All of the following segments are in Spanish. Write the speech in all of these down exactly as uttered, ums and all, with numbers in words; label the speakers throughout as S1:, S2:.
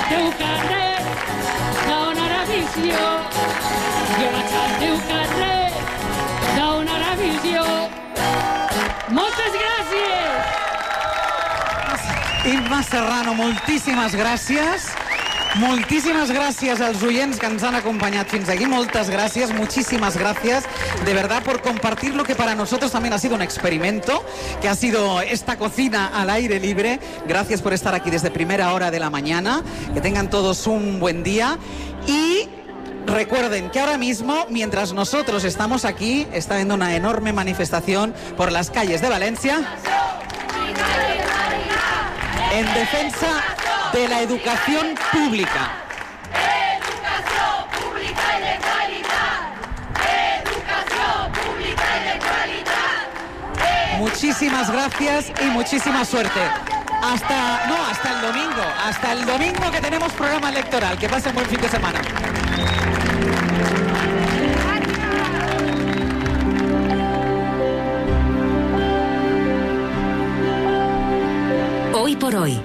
S1: al teu carrer d'on ara visió. Jo vaig al teu carrer d'on ara visió. Moltes gràcies!
S2: Imma Serrano, moltíssimes gràcies. Muchísimas gracias a los oyentes que nos han acompañado fins aquí. Muchas gracias, muchísimas gracias de verdad por compartir lo que para nosotros también ha sido un experimento, que ha sido esta cocina al aire libre. Gracias por estar aquí desde primera hora de la mañana. Que tengan todos un buen día y recuerden que ahora mismo, mientras nosotros estamos aquí, está habiendo una enorme manifestación por las calles de Valencia en defensa de la educación pública.
S3: Educación pública y de calidad. Educación pública y de calidad.
S2: Muchísimas gracias y muchísima suerte. Hasta, no, hasta el domingo. Hasta el domingo que tenemos programa electoral. Que pasen buen fin de semana.
S4: Hoy por hoy.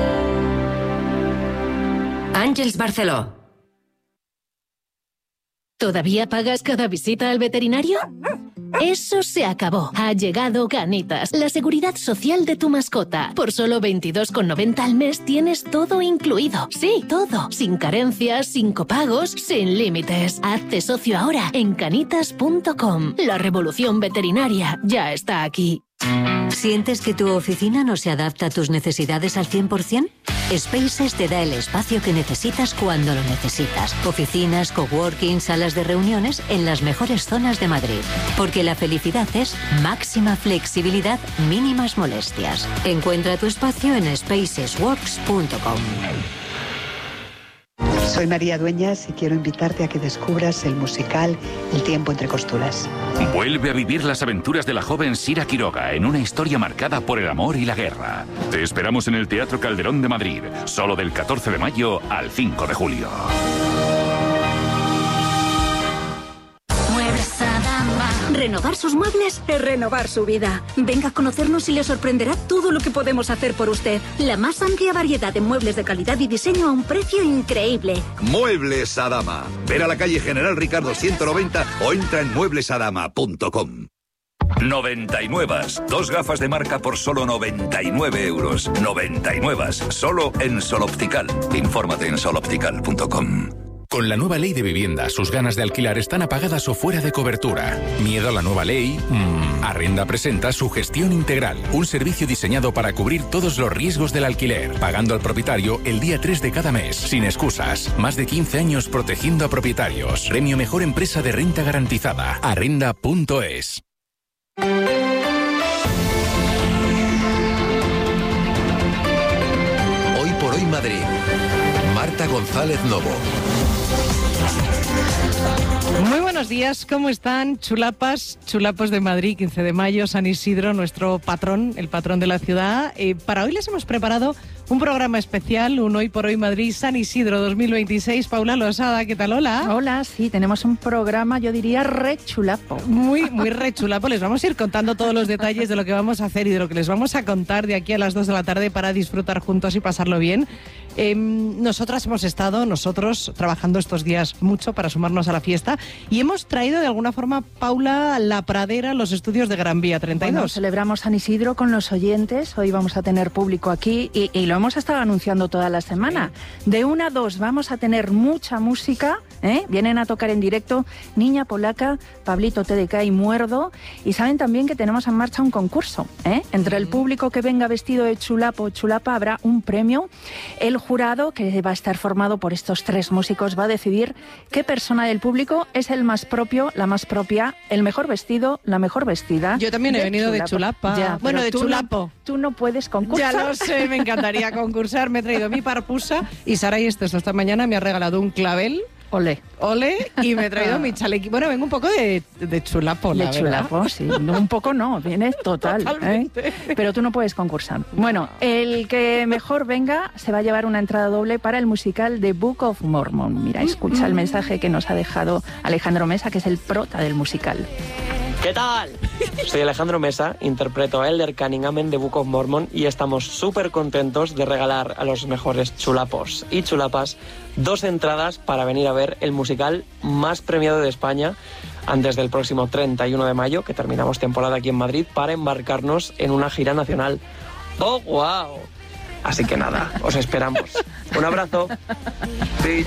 S4: Àngels Barceló.
S5: ¿Todavía pagas cada visita al veterinario? Eso se acabó. Ha llegado Canitas, la seguridad social de tu mascota. Por solo veintidós con noventa al mes tienes todo incluido. Sí, todo. Sin carencias, sin copagos, sin límites. Hazte socio ahora en canitas punto com. La revolución veterinaria ya está aquí.
S4: ¿Sientes que tu oficina no se adapta a tus necesidades al cien por ciento? Spaces te da el espacio que necesitas cuando lo necesitas. Oficinas, coworking, salas de reuniones en las mejores zonas de Madrid. Porque la felicidad es máxima flexibilidad, mínimas molestias. Encuentra tu espacio en spacesworks punto com.
S6: Soy María Dueñas y quiero invitarte a que descubras el musical El tiempo entre costuras.
S7: Vuelve a vivir las aventuras de la joven Sira Quiroga en una historia marcada por el amor y la guerra. Te esperamos en el Teatro Calderón de Madrid, solo del catorce de mayo al cinco de julio.
S8: Renovar sus muebles es renovar su vida. Venga a conocernos y le sorprenderá todo lo que podemos hacer por usted. La más amplia variedad de muebles de calidad y diseño a un precio increíble.
S9: Muebles Adama. Ver a la calle General Ricardo ciento noventa o entra en muebles adama punto com.
S7: noventa y nueve. Dos gafas de marca por solo noventa y nueve euros. noventa y nueve. Solo en Sol Optical. Infórmate en sol optical punto com.
S10: Con la nueva ley de vivienda, sus ganas de alquilar están apagadas o fuera de cobertura. ¿Miedo a la nueva ley? Mm. Arrenda presenta su gestión integral, un servicio diseñado para cubrir todos los riesgos del alquiler, pagando al propietario el día tres de cada mes, sin excusas. Más de quince años protegiendo a propietarios. Premio Mejor Empresa de Renta Garantizada. Arrenda punto es.
S11: Hoy por hoy Madrid. Marta González Novo.
S12: Muy buenos días, ¿cómo están? Chulapas, chulapos de Madrid, quince de mayo, San Isidro, nuestro patrón, el patrón de la ciudad. Eh, para hoy les hemos preparado un programa especial, un Hoy por Hoy Madrid San Isidro dos mil veintiséis. Paula Losada, ¿qué tal? Hola.
S13: Hola, sí, tenemos un programa, yo diría, re chulapo.
S12: Muy, muy re chulapo. Les vamos a ir contando todos los detalles de lo que vamos a hacer y de lo que les vamos a contar de aquí a las dos de la tarde para disfrutar juntos y pasarlo bien. Eh, nosotras hemos estado, nosotros, trabajando estos días mucho para sumarnos a la fiesta y hemos traído de alguna forma, Paula, la pradera, los estudios de Gran Vía treinta y dos.
S13: Bueno, celebramos San Isidro con los oyentes, hoy vamos a tener público aquí y, y lo hemos estado anunciando toda la semana. Sí. De una a dos vamos a tener mucha música, ¿eh? Vienen a tocar en directo Niña Polaca, Pablito T D K y Muerdo, y saben también que tenemos en marcha un concurso, ¿eh? Entre el público que venga vestido de chulapo o chulapa habrá un premio. El jurado, que va a estar formado por estos tres músicos, va a decidir qué persona del público es el más propio, la más propia, el mejor vestido, la mejor vestida.
S12: Yo también he venido chulapa. de chulapa.
S13: Ya,
S12: bueno, de
S13: tú
S12: chulapo.
S13: No, tú no puedes concursar.
S12: Ya lo sé, me encantaría concursar. Me he traído mi parpusa y Saray Estes esta mañana me ha regalado un clavel.
S13: Ole.
S12: Ole, y me he traído mi chalequi. Bueno, vengo un poco de, de chulapo, la
S13: De chulapo,
S12: verdad.
S13: sí. No, un poco no, vienes total. ¿eh? Pero tú no puedes concursar. Bueno, el que mejor venga se va a llevar una entrada doble para el musical The Book of Mormon. Mira, escucha el mensaje que nos ha dejado Alejandro Mesa, que es el prota del musical.
S14: ¿Qué tal? Soy Alejandro Mesa, interpreto a Elder Cunningham en The Book of Mormon y estamos súper contentos de regalar a los mejores chulapos y chulapas dos entradas para venir a ver el musical más premiado de España antes del próximo treinta y uno de mayo, que terminamos temporada aquí en Madrid, para embarcarnos en una gira nacional. ¡Oh, wow! Así que nada, os esperamos. Un abrazo. Pichi.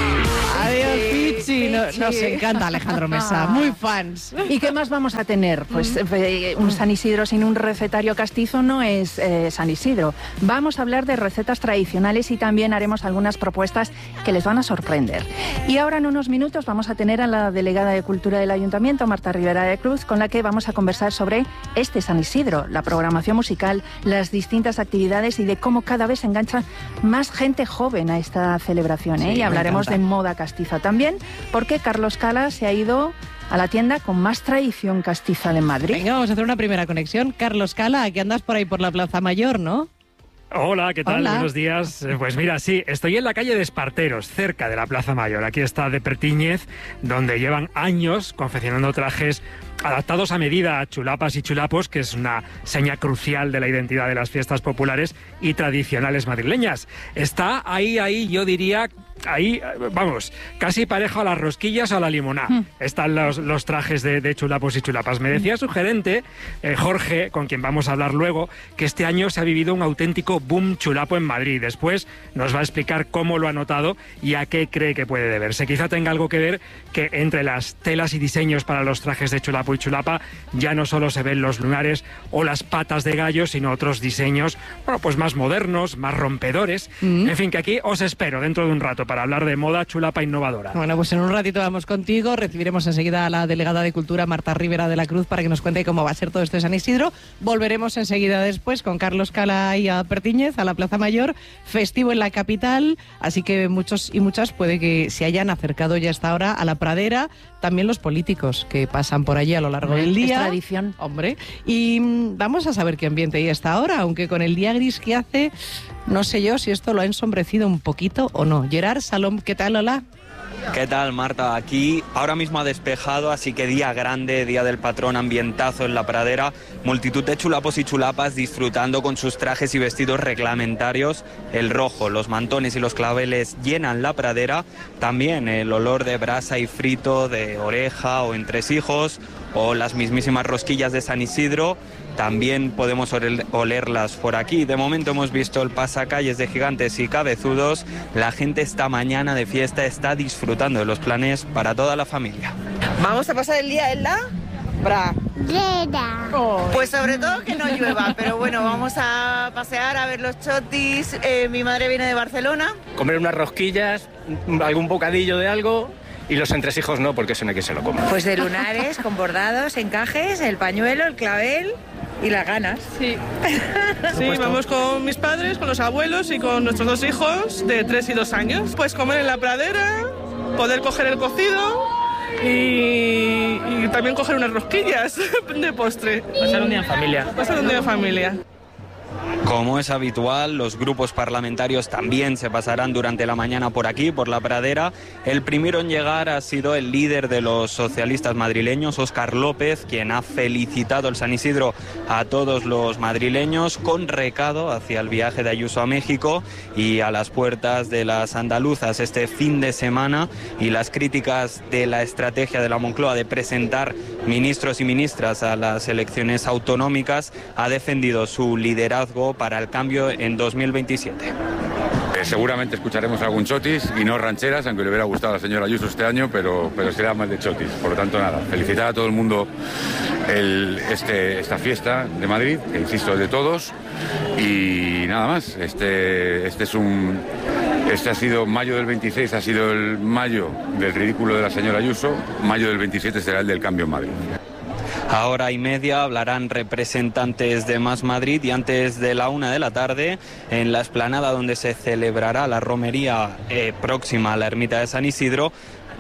S12: Adiós, Pichi. No- nos encanta Alejandro Mesa, muy fans.
S13: ¿Y qué más vamos a tener? Pues eh, un San Isidro sin un recetario castizo no es eh, San Isidro. Vamos a hablar de recetas tradicionales y también haremos algunas propuestas que les van a sorprender. Y ahora en unos minutos vamos a tener a la delegada de Cultura del Ayuntamiento, Marta Rivera de Cruz, con la que vamos a conversar sobre este San Isidro, la programación musical, las distintas actividades y de cómo cada vez se engancha más gente joven a esta celebración, ¿eh?
S12: Sí,
S13: Y
S12: me
S13: hablaremos de
S12: encanta.
S13: moda castiza también, porque Carlos Cala se ha ido a la tienda con más tradición castiza de Madrid.
S12: Venga, vamos a hacer una primera conexión. Carlos Cala, que andas por ahí por la Plaza Mayor, ¿no?
S15: Hola, ¿qué tal?
S12: Hola.
S15: Buenos días. Eh, Pues mira, sí, estoy en la calle de Esparteros, cerca de la Plaza Mayor. Aquí está de Pertíñez, donde llevan años confeccionando trajes adaptados a medida a chulapas y chulapos, que es una seña crucial de la identidad de las fiestas populares y tradicionales madrileñas. Está ahí, ahí, yo diría, ahí, eh, vamos, casi parejo a las rosquillas o a la limonada.
S12: Mm.
S15: Están los, los trajes de, de chulapos y chulapas. Me decía su gerente, eh, Jorge, con quien vamos a hablar luego, que este año se ha vivido un auténtico boom chulapo en Madrid. Después nos va a explicar cómo lo ha notado y a qué cree que puede deberse. Quizá tenga algo que ver que entre las telas y diseños para los trajes de chulapo y chulapa ya no solo se ven los lunares o las patas de gallo, sino otros diseños, bueno, pues más modernos, más rompedores.
S12: Mm.
S15: En fin, que aquí os espero dentro de un rato para hablar de moda chulapa innovadora.
S12: Bueno, pues en un ratito vamos contigo. Recibiremos enseguida a la delegada de Cultura, Marta Rivera de la Cruz, para que nos cuente cómo va a ser todo esto de San Isidro. Volveremos enseguida después con Carlos Cala y a Pertíñez, a la Plaza Mayor, festivo en la capital. Así que muchos y muchas puede que se hayan acercado ya hasta ahora a la pradera. También los políticos que pasan por allí a lo largo del
S13: Es
S12: día.
S13: tradición.
S12: Hombre. Y mm, vamos a saber qué ambiente hay hasta ahora, aunque con el día gris que hace, no sé yo si esto lo ha ensombrecido un poquito o no. Gerard Salom, ¿qué tal? Hola.
S16: ¿Qué tal, Marta? Aquí ahora mismo ha despejado, así que día grande, día del patrón, ambientazo en la pradera, multitud de chulapos y chulapas disfrutando con sus trajes y vestidos reglamentarios. El rojo, los mantones y los claveles llenan la pradera, también el olor de brasa y frito de oreja o entresijos, o las mismísimas rosquillas de San Isidro. También podemos oler- olerlas por aquí. De momento hemos visto el pasacalles de gigantes y cabezudos. La gente esta mañana de fiesta está disfrutando de los planes para toda la familia.
S17: Vamos a pasar el día en la pradera. Pues sobre todo que no llueva, pero bueno, vamos a pasear a ver los chotis. Eh, mi madre viene de Barcelona.
S18: Comer unas rosquillas, algún bocadillo de algo, y los entresijos no, porque eso no hay que se lo coma.
S17: Pues de lunares, con bordados, encajes, el pañuelo, el clavel y las ganas.
S19: Sí. Sí, vamos con mis padres, con los abuelos y con nuestros dos hijos de tres y dos años. Pues comer en la pradera, poder coger el cocido y, y también coger unas rosquillas de postre.
S18: Pasar un día en familia.
S19: Pasar un día en familia.
S16: Como es habitual, los grupos parlamentarios también se pasarán durante la mañana por aquí, por la pradera. El primero en llegar ha sido el líder de los socialistas madrileños, Óscar López, quien ha felicitado el San Isidro a todos los madrileños con recado hacia el viaje de Ayuso a México y a las puertas de las andaluzas este fin de semana, y las críticas de la estrategia de la Moncloa de presentar ministros y ministras a las elecciones autonómicas. Ha defendido su liderazgo para el cambio en dos mil veintisiete.
S20: Eh, seguramente escucharemos algún chotis y no rancheras, aunque le hubiera gustado a la señora Ayuso este año, pero, pero será más de chotis. Por lo tanto, nada, felicitar a todo el mundo el, este, esta fiesta de Madrid, que insisto es de todos, y nada más. Este, este es un... Este ha sido mayo del veintiséis, ha sido el mayo del ridículo de la señora Ayuso, mayo del veintisiete será el del cambio en Madrid.
S16: A hora y media hablarán representantes de Más Madrid y antes de la una de la tarde, en la explanada donde se celebrará la romería eh, próxima a la ermita de San Isidro,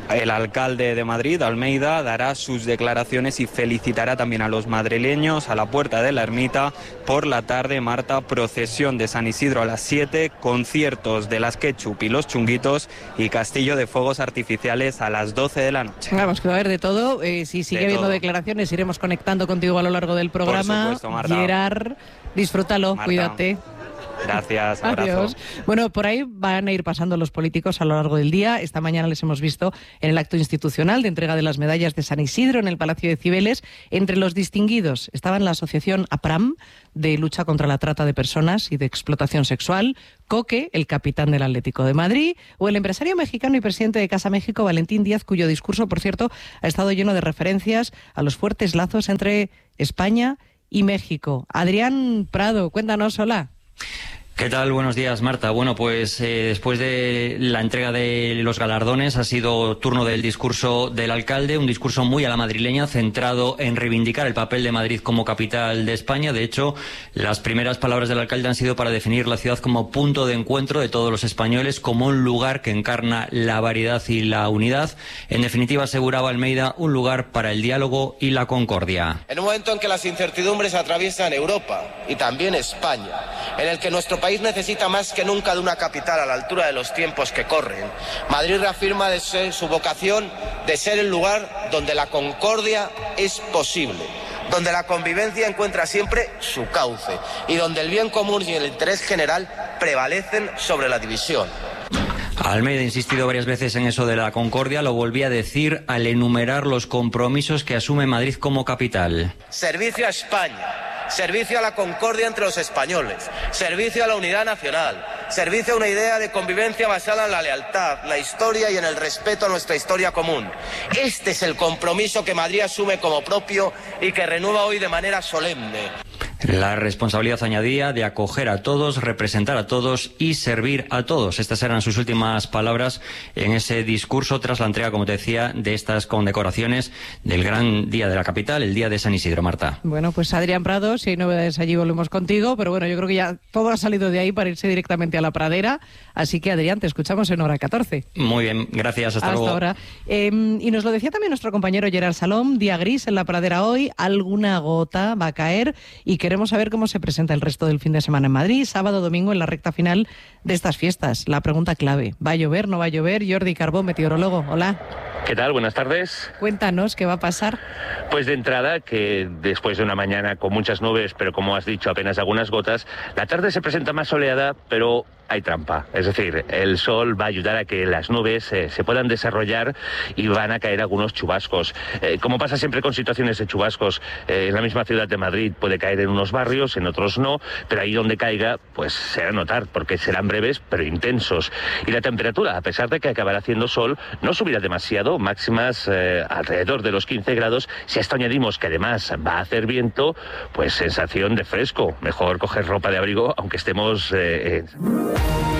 S16: El alcalde de Madrid, Almeida, dará sus declaraciones y felicitará también a los madrileños a la puerta de la ermita. Por la tarde, Marta, procesión de San Isidro a las siete, conciertos de las Ketchup y los Chunguitos y castillo de fuegos artificiales a las doce de la noche.
S12: Vamos, que va a haber de todo. Eh, si sigue
S16: De
S12: habiendo
S16: todo.
S12: declaraciones, iremos conectando contigo a lo largo del programa.
S16: Por supuesto, Marta.
S12: Gerard, disfrútalo,
S16: Marta.
S12: cuídate.
S16: Gracias, abrazo.
S12: Adiós. Bueno, por ahí van a ir pasando los políticos a lo largo del día. Esta mañana les hemos visto en el acto institucional de entrega de las medallas de San Isidro en el Palacio de Cibeles. Entre los distinguidos estaban la asociación APRAM, de lucha contra la trata de personas y de explotación sexual, Coque, el capitán del Atlético de Madrid, o el empresario mexicano y presidente de Casa México, Valentín Díaz, cuyo discurso, por cierto, ha estado lleno de referencias a los fuertes lazos entre España y México. Adrián Prado, cuéntanos, hola.
S21: ¿Qué tal? Buenos días, Marta. Bueno, pues eh, después de la entrega de los galardones ha sido turno del discurso del alcalde, un discurso muy a la madrileña, centrado en reivindicar el papel de Madrid como capital de España. De hecho, las primeras palabras del alcalde han sido para definir la ciudad como punto de encuentro de todos los españoles, como un lugar que encarna la variedad y la unidad. En definitiva, aseguraba Almeida, un lugar para el diálogo y la concordia.
S22: En un momento en que las incertidumbres atraviesan Europa y también España, en el que nuestro país necesita más que nunca de una capital a la altura de los tiempos que corren, Madrid reafirma de ser, su vocación de ser el lugar donde la concordia es posible, donde la convivencia encuentra siempre su cauce y donde el bien común y el interés general prevalecen sobre la división.
S21: Almeida ha insistido varias veces en eso de la concordia, lo volvía a decir al enumerar los compromisos que asume Madrid como capital.
S22: Servicio a España, servicio a la concordia entre los españoles, servicio a la unidad nacional, servicio a una idea de convivencia basada en la lealtad, la historia y en el respeto a nuestra historia común. Este es el compromiso que Madrid asume como propio y que renueva hoy de manera solemne.
S21: La responsabilidad, añadía, de acoger a todos, representar a todos y servir a todos. Estas eran sus últimas palabras en ese discurso tras la entrega, como te decía, de estas condecoraciones del gran día de la capital, el día de San Isidro, Marta.
S12: Bueno, pues Adrián Prado, si hay novedades allí volvemos contigo, pero bueno, yo creo que ya todo ha salido de ahí para irse directamente a la pradera, así que Adrián, te escuchamos en hora catorce.
S21: Muy bien, gracias, hasta,
S12: hasta
S21: luego.
S12: ahora. Eh, y nos lo decía también nuestro compañero Gerard Salom, día gris en la pradera hoy, alguna gota va a caer y queremos saber cómo se presenta el resto del fin de semana en Madrid, sábado, domingo, en la recta final de estas fiestas. La pregunta clave, ¿va a llover, no va a llover? Jordi Carbó, meteorólogo, hola.
S23: ¿Qué tal? Buenas tardes.
S12: Cuéntanos, ¿qué va a pasar?
S23: Pues de entrada, que después de una mañana con muchas nubes, pero como has dicho, apenas algunas gotas, la tarde se presenta más soleada, pero hay trampa. Es decir, el sol va a ayudar a que las nubes eh, se puedan desarrollar y van a caer algunos chubascos. Eh, como pasa siempre con situaciones de chubascos, eh, en la misma ciudad de Madrid puede caer en unos barrios, en otros no, pero ahí donde caiga, pues se va a notar, porque serán breves pero intensos. Y la temperatura, a pesar de que acabará haciendo sol, no subirá demasiado, máximas eh, alrededor de los quince grados. Si a esto añadimos que además va a hacer viento, pues sensación de fresco. Mejor coger ropa de abrigo, aunque estemos... Eh, eh...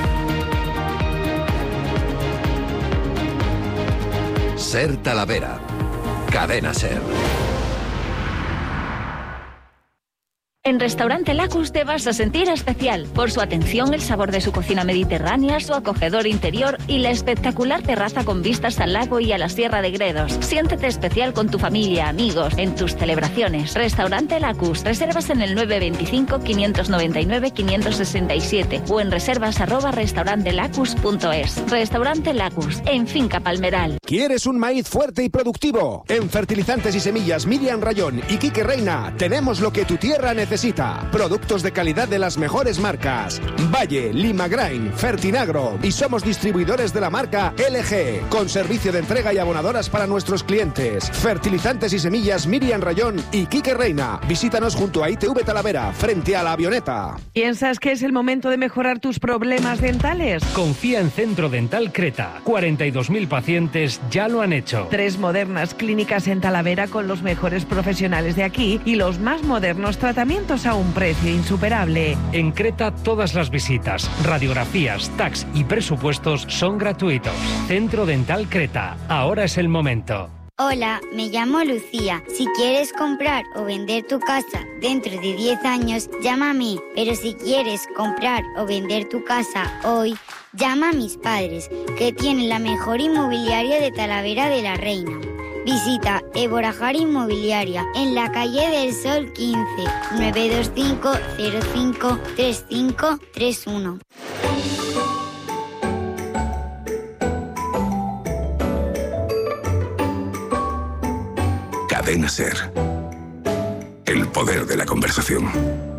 S11: Ser Talavera. Cadena Ser.
S24: En Restaurante Lacus te vas a sentir especial por su atención, el sabor de su cocina mediterránea, su acogedor interior y la espectacular terraza con vistas al lago y a la Sierra de Gredos. Siéntete especial con tu familia, amigos, en tus celebraciones. Restaurante Lacus. Reservas en el nueve veinticinco, quinientos noventa y nueve, quinientos sesenta y siete o en reservas arroba restaurantelacus punto es. Restaurante Lacus, en Finca Palmeral.
S25: ¿Quieres un maíz fuerte y productivo? En Fertilizantes y Semillas Miriam Rayón y Quique Reina tenemos lo que tu tierra necesita. Necesita productos de calidad de las mejores marcas Valle, Limagrain, Fertinagro y somos distribuidores de la marca L G con servicio de entrega y abonadoras para nuestros clientes. Fertilizantes y Semillas Miriam Rayón y Quique Reina. Visítanos junto a I T V Talavera frente a la Avioneta.
S26: ¿Piensas que es el momento de mejorar tus problemas dentales?
S27: Confía en Centro Dental Creta. cuarenta y dos mil pacientes ya lo han hecho.
S26: Tres modernas clínicas en Talavera con los mejores profesionales de aquí y los más modernos tratamientos a un precio insuperable.
S27: En Creta todas las visitas, radiografías, tax y presupuestos son gratuitos. Centro Dental Creta. Ahora es el momento.
S28: Hola, me llamo Lucía. Si quieres comprar o vender tu casa dentro de diez años, llama a mí. Pero si quieres comprar o vender tu casa hoy, Llama a mis padres, que tienen la mejor inmobiliaria de Talavera de la Reina. Visita Eborajar Inmobiliaria en la calle del Sol quince, nueve dos cinco cero cinco tres cinco tres uno.
S1: Cadena SER. El poder de la conversación.